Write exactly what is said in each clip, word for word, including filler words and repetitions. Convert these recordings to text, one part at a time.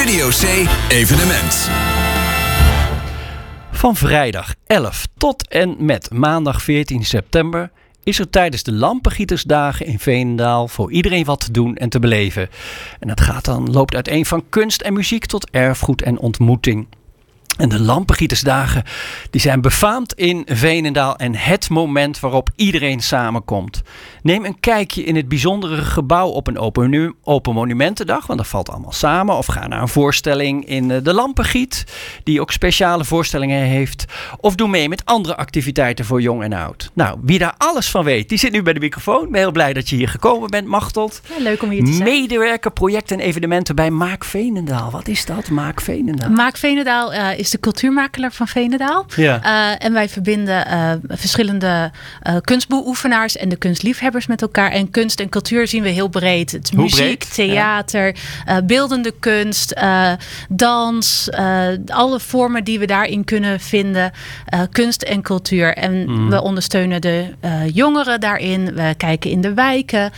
Studio C Evenement. Van vrijdag elf tot en met maandag veertien september is er tijdens de Lampengietersdagen in Veenendaal voor iedereen wat te doen en te beleven. En dat gaat dan, loopt uiteen van kunst en muziek tot erfgoed en ontmoeting. En de Lampengietersdagen die zijn befaamd in Veenendaal en het moment waarop iedereen samenkomt. Neem een kijkje in het bijzondere gebouw op een open, open monumentendag, want dat valt allemaal samen. Of ga naar een voorstelling in de Lampengiet, die ook speciale voorstellingen heeft. Of doe mee met andere activiteiten voor jong en oud. Nou, wie daar alles van weet, die zit nu bij de microfoon. Ik ben heel blij dat je hier gekomen bent, Machteld. Ja, leuk om hier te zijn. Medewerker, projecten en evenementen bij Maak Veenendaal. Wat is dat, Maak Veenendaal? Maak Veenendaal uh, is de cultuurmakelaar van Veenendaal. Ja. Uh, en wij verbinden uh, verschillende uh, kunstbeoefenaars en de kunstliefhebbers met elkaar. En kunst en cultuur zien we heel breed. Het Hoe muziek, breed? theater, ja. uh, beeldende kunst, uh, dans. Uh, alle vormen die we daarin kunnen vinden. Uh, kunst en cultuur. En mm. we ondersteunen de uh, jongeren daarin. We kijken in de wijken.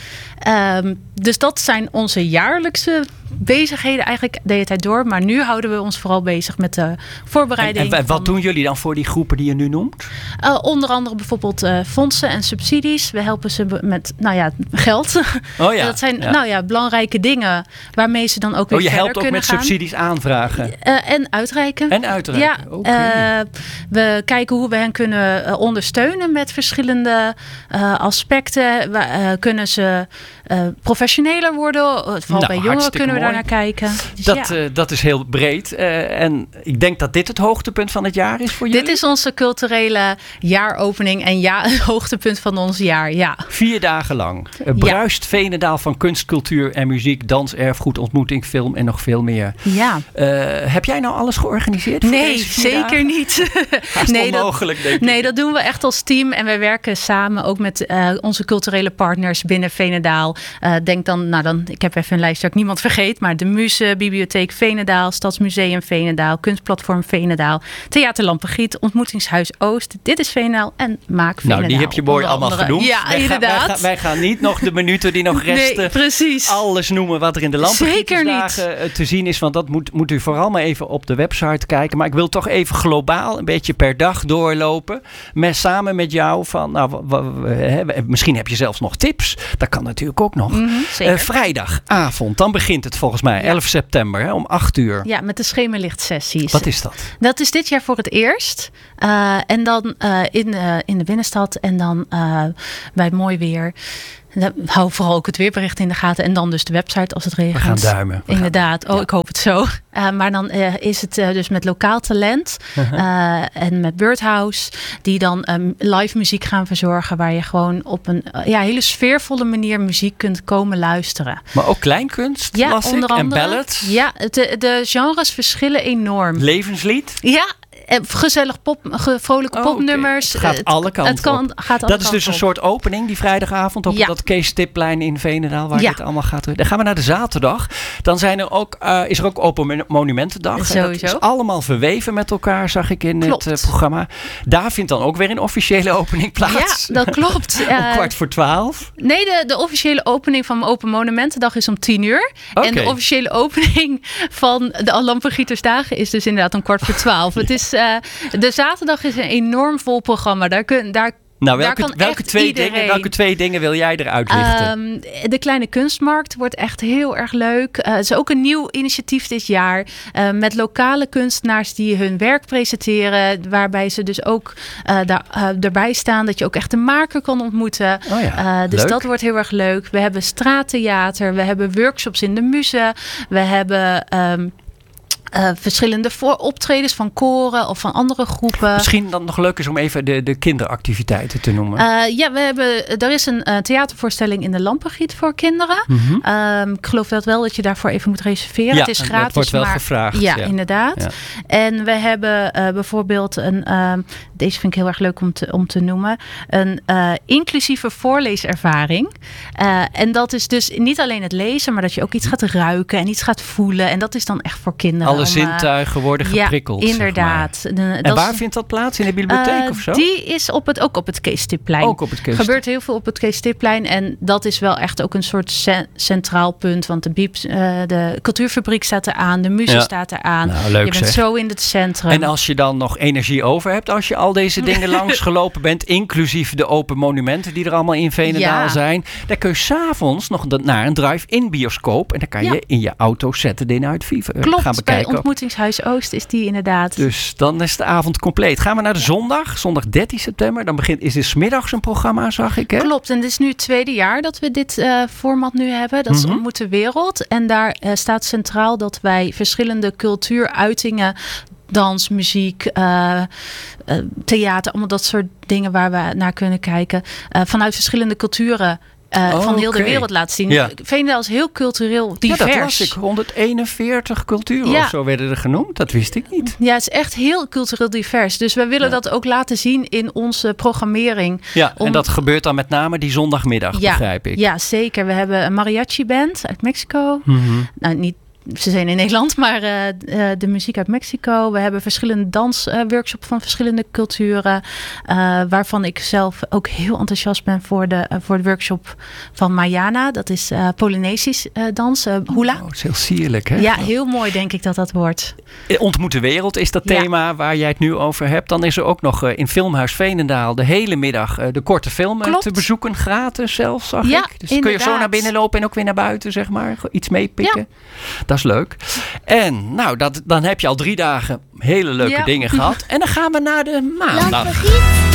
Um, dus dat zijn onze jaarlijkse bezigheden eigenlijk de hele tijd door. Maar nu houden we ons vooral bezig met de voorbereiding. En, en wat van, doen jullie dan voor die groepen die je nu noemt? Uh, onder andere bijvoorbeeld uh, fondsen en subsidies. We helpen ze met nou ja, geld. Oh ja, dat zijn ja. nou ja, belangrijke dingen waarmee ze dan ook weer oh, je verder helpt ook kunnen met gaan. subsidies aanvragen? Uh, en uitreiken. En uitreiken, ja, okay. uh, we kijken hoe we hen kunnen uh, ondersteunen met verschillende uh, aspecten. We, uh, kunnen ze uh, professioneler worden? Vooral nou, bij jongeren kunnen we mooi. daar naar kijken. Dus dat, ja. uh, dat is heel breed. Uh, en ik denk dat dit het hoogtepunt van het jaar is voor jullie. Dit is onze culturele jaaropening en ja, het hoogtepunt van ons jaar. Ja. Vier dagen lang. Uh, bruist ja. Veenendaal van kunst, cultuur en muziek, dans, erfgoed, ontmoeting, film en nog veel meer. Ja. Uh, heb jij nou alles georganiseerd? Voor nee, deze zeker dagen? niet. Haast nee, onmogelijk, dat, denk ik. Nee, dat doen we echt als team. En wij werken samen ook met uh, onze culturele partners binnen Veenendaal. Uh, denk dan, nou dan, ik heb even een lijst dat ik niemand vergeet. Maar de Muze, Bibliotheek Veenendaal, Stadsmuseum Veenendaal, Kunstplatform Veenendaal, Theater Lampengiet, Ontmoetingshuis Oost. Dit is Veenendaal en Maak Veenendaal. Nou, die heb je mooi allemaal andere. genoemd. Ja, wij inderdaad. Gaan, wij, gaan, wij gaan niet nog de minuten die nog resten. Nee, precies. Alles noemen wat er in de Lampengietersdagen te zien is. Want dat moet, moet u vooral maar even op de website kijken. Maar ik wil toch even globaal een beetje per dag doorlopen. Met, samen met jou van, nou, w, w, he, misschien heb je zelfs nog tips. Dat kan natuurlijk ook nog. Mm-hmm, zeker. Uh, vrijdagavond, dan begint het volgens mij elf september hè, om acht uur. Ja, met de schemerlichtsessies. Wat is dat? Dat is dit jaar voor het eerst. Uh, en dan uh, in, uh, in de binnenstad en dan uh, bij mooi weer. Hou vooral ook het weerbericht in de gaten. En dan dus de website als het regent. We gaan duimen. We Inderdaad. gaan, oh, ja. ik hoop het zo. Uh, maar dan uh, is het uh, dus met lokaal talent. Uh-huh. Uh, en met Birdhouse. Die dan um, live muziek gaan verzorgen. Waar je gewoon op een uh, ja, hele sfeervolle manier muziek kunt komen luisteren. Maar ook kleinkunst, ja, las onder ik. andere, En ballads. Ja, de, de genres verschillen enorm. Levenslied. Ja. Gezellig pop, ge, vrolijke oh, popnummers. Okay. Het gaat alle kanten het kan, op. Gaat alle dat is dus op. een soort opening die vrijdagavond op ja. dat Kees Tipplein in Veenendaal waar ja. dit allemaal gaat. Dan gaan we naar de zaterdag. Dan zijn er ook, uh, is er ook Open Monumentendag. Sowieso. Dat is allemaal verweven met elkaar, zag ik in klopt. het uh, programma. Daar vindt dan ook weer een officiële opening plaats. Ja, dat klopt. Om uh, kwart voor twaalf. Nee, de, de officiële opening van Open Monumentendag is om tien uur. Okay. En de officiële opening van de Lampengietersdagen is dus inderdaad om kwart voor twaalf. ja. Het is uh, de zaterdag is een enorm vol programma. Daar kun, daar Nou, welke, welke, twee dingen, welke twee dingen wil jij eruit lichten? Um, de Kleine Kunstmarkt wordt echt heel erg leuk. Uh, het is ook een nieuw initiatief dit jaar. Uh, met lokale kunstenaars die hun werk presenteren. Waarbij ze dus ook uh, daar, uh, erbij staan. Dat je ook echt een maker kan ontmoeten. Oh ja, uh, dus leuk. Dat wordt heel erg leuk. We hebben straattheater. We hebben workshops in de Muze. We hebben... Um, Uh, verschillende voor- optredens van koren of van andere groepen. Misschien dan nog leuk is om even de, de kinderactiviteiten te noemen. Uh, ja, we hebben, er is een uh, theatervoorstelling in de Lampengiet voor kinderen. Mm-hmm. Um, ik geloof dat wel dat je daarvoor even moet reserveren. Ja, het is gratis. dat wordt wel maar, gevraagd. Ja, ja. inderdaad. Ja. En we hebben uh, bijvoorbeeld een uh, deze vind ik heel erg leuk om te, om te noemen. Een uh, inclusieve voorleeservaring. Uh, en dat is dus niet alleen het lezen, maar dat je ook iets gaat ruiken en iets gaat voelen. En dat is dan echt voor kinderen. Alle om, zintuigen worden geprikkeld. Ja, inderdaad. Zeg maar. En dat waar is, vindt dat plaats? In de bibliotheek uh, of zo? Die is op het, ook op het Kees Stipplein. Ook op het Kees. Er gebeurt heel veel op het Kees Stipplein. En dat is wel echt ook een soort ce- centraal punt. Want de, Biep, uh, de cultuurfabriek staat er aan. De muze ja. staat er aan. Nou, leuk, je bent zeg. zo in het centrum. En als je dan nog energie over hebt, als je al deze dingen langs gelopen bent, inclusief de open monumenten die er allemaal in Veenendaal ja. zijn, dan kun je s'avonds nog naar een drive-in bioscoop en dan kan je ja. in je auto Saturday Night Fever Klopt, gaan bekijken. Bij Ontmoetingshuis Oost is die inderdaad. Dus dan is de avond compleet. Gaan we naar de zondag, zondag dertien september. Dan begint, is het 's middags een programma, zag ik. Hè? Klopt, en dit is nu het tweede jaar dat we dit uh, format nu hebben. Dat is mm-hmm. Ontmoet de Wereld. En daar uh, staat centraal dat wij verschillende cultuuruitingen, dans, muziek, uh, uh, theater, allemaal dat soort dingen waar we naar kunnen kijken. Uh, vanuit verschillende culturen uh, oh, van heel okay. de wereld laten zien. Ja. Veenendaal is heel cultureel divers. Ja, dat las ik. honderdeenenveertig culturen ja. of zo werden er genoemd. Dat wist ik niet. Ja, het is echt heel cultureel divers. Dus we willen ja. dat ook laten zien in onze programmering. Ja, om... en dat gebeurt dan met name die zondagmiddag, ja. begrijp ik. Ja, zeker. We hebben een mariachi band uit Mexico. Mm-hmm. Nou, niet Ze zijn in Nederland, maar uh, uh, de muziek uit Mexico. We hebben verschillende dansworkshops uh, van verschillende culturen. Uh, waarvan ik zelf ook heel enthousiast ben voor de, uh, voor de workshop van Mayana. Dat is uh, Polynesisch uh, dans, uh, hula. Oh, het is heel sierlijk, hè? Ja, heel mooi denk ik dat dat wordt. Ontmoet de Wereld is dat thema ja. waar jij het nu over hebt. Dan is er ook nog uh, in Filmhuis Veenendaal de hele middag uh, de korte filmen Klopt. te bezoeken. Gratis zelfs, zag ja, ik. Dus inderdaad. kun je zo naar binnen lopen en ook weer naar buiten, zeg maar. Iets meepikken. Ja. Dat is leuk. En nou, dat, dan heb je al drie dagen hele leuke ja. dingen gehad. En dan gaan we naar de maandag.